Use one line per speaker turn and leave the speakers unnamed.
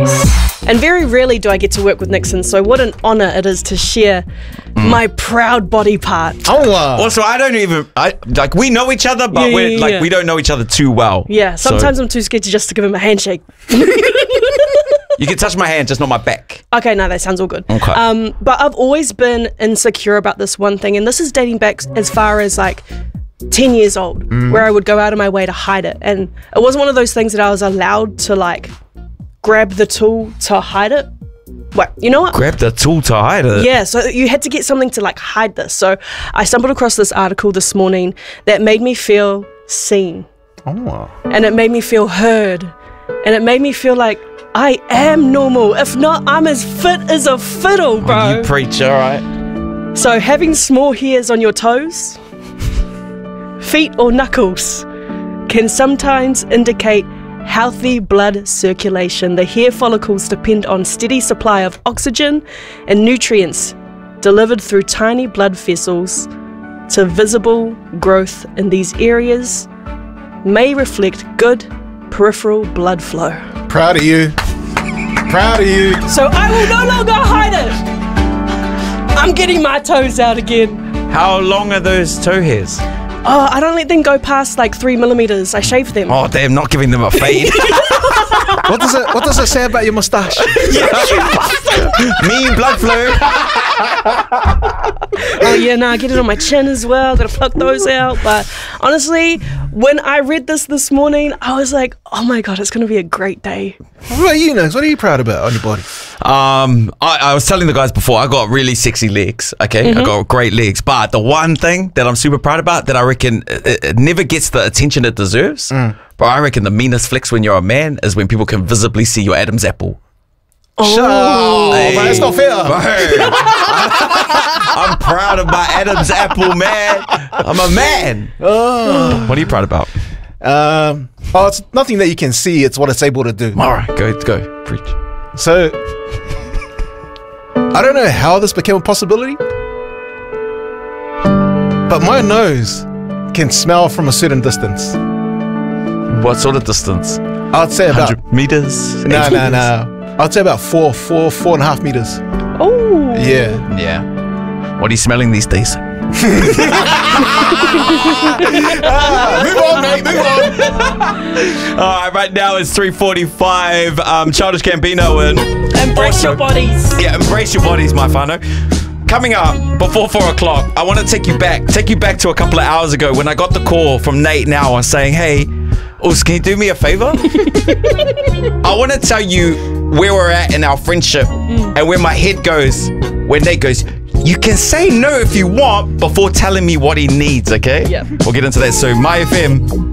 Nice. And very rarely do I get to work with Nixon, so what an honour it is to share my proud body part.
Oh, wow.
Also, like we know each other, but we don't know each other too well.
Yeah, sometimes I'm too scared just to give him a handshake.
You can touch my hand, just not my back.
Okay, no, that sounds all good.
Okay.
But I've always been insecure about this one thing, and this is dating back as far as like 10 years old, where I would go out of my way to hide it. And it was one of those things that I was allowed to like grab the tool to hide it. Wait, you know what?
Grab the tool to hide it?
Yeah, so you had to get something to like hide this. So I stumbled across this article this morning that made me feel seen.
Oh, wow.
And it made me feel heard. And it made me feel like I am normal. If not, I'm as fit as a fiddle, bro.
You preach, all right.
So having small hairs on your toes, feet or knuckles can sometimes indicate healthy blood circulation. The hair follicles depend on steady supply of oxygen and nutrients delivered through tiny blood vessels to visible growth in these areas may reflect good peripheral blood flow.
Proud of you. Proud of you.
So I will no longer hide it. I'm getting my toes out again.
How long are those toe hairs?
Oh, I don't let them go past like 3 millimeters. I shave them.
Oh, damn, not giving them a fade.
What does it say about your moustache?
Mean blood flow.
Oh yeah, I get it on my chin as well. Gotta pluck those out. But honestly, when I read this morning, I was like, oh my god, it's gonna be a great day.
What about you, Nix? What are you proud about on your body?
I was telling the guys before, I got really sexy legs, okay? I got great legs. But the one thing that I'm super proud about that I reckon it never gets the attention it deserves, but I reckon the meanest flex when you're a man is when people can visibly see your Adam's apple.
Oh, shut up.
Hey.
Man, it's not fair.
I'm proud of my Adam's apple, man. I'm a man. What are you proud about?
It's nothing that you can see. It's what it's able to do.
All right, go. Preach.
So, I don't know how this became a possibility, but my nose can smell from a certain distance.
What sort of distance?
I'd say about
100 meters?
No. I'd say about 4.5 meters.
Oh.
Yeah. What are you smelling these days?
Move on, mate. Move on.
All right, right now it's 3:45. Childish Gambino and
Embrace your bodies.
Yeah, embrace your bodies, my whānau. Coming up before 4 o'clock, I want to take you back to a couple of hours ago when I got the call from Nate now saying, hey, Us, can you do me a favor? I want to tell you where we're at in our friendship and where my head goes when Nate goes, you can say no if you want before telling me what he needs, okay?
Yeah.
We'll get into that soon. My FM.